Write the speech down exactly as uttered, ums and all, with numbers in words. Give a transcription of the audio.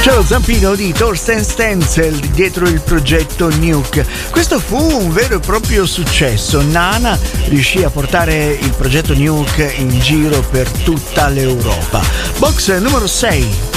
C'è lo zampino di Thorsten Stenzel dietro il progetto Nuke. Questo fu un vero e proprio successo. Nana riuscì a portare il progetto Nuke in giro per tutta l'Europa. Box numero sei.